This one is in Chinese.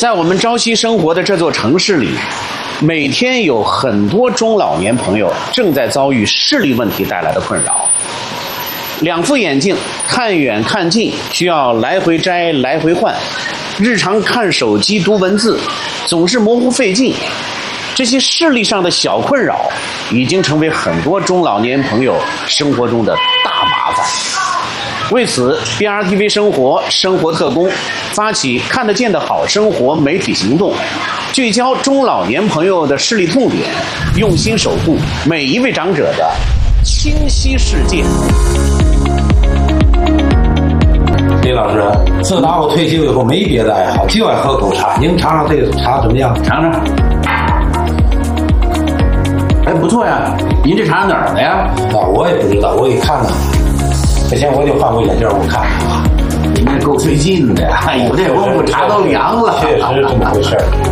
在我们朝夕生活的这座城市里，每天有很多中老年朋友正在遭遇视力问题带来的困扰。两副眼镜看远看近需要来回摘来回换，日常看手机读文字总是模糊费劲，这些视力上的小困扰已经成为很多中老年朋友生活中的大麻烦。为此 ，BRTV 生活特工发起看得见的好生活媒体行动，聚焦中老年朋友的视力痛点，用心守护每一位长者的清晰世界。 李老师，自打我退休以后没别的爱好，就爱喝口茶。您尝尝这个茶怎么样？ 尝尝。哎，不错呀，您这茶哪儿的呀？ 我也不知道，我给看看。之前我就换过眼镜，我看看啊。 您这够费劲的呀！哎呦，这功夫茶都凉了。 确实这么回事。